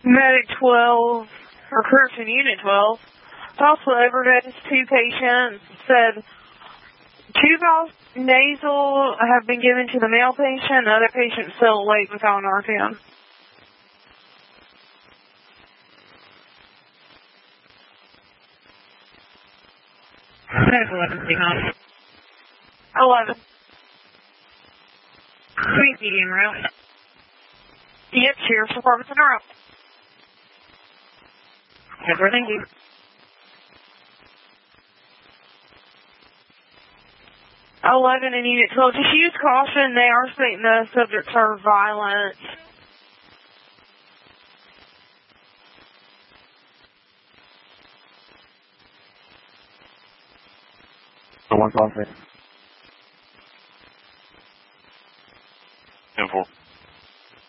Medic 12, recruit Unit 12. Also overdose 2 patients. Said 2 vials nasal have been given to the male patient. The other patient still awake without Narcan. Medic 11, take on. 11. Sweet medium route. Yep, cheers for performance in a row. Edward, thank you. "11 in Unit 12. Just use caution. They are stating the subjects are violent. So one coffee. 10-4.